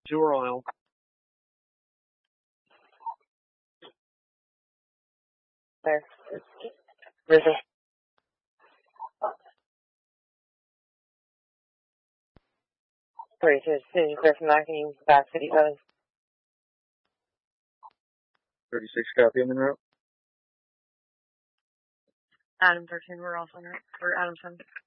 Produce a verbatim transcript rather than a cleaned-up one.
Sewer oil. There. River. Three to City Cliff Knocking back City Road. thirty-six copy on the route. Adam thirteen, we're off on it. Or Adam seven.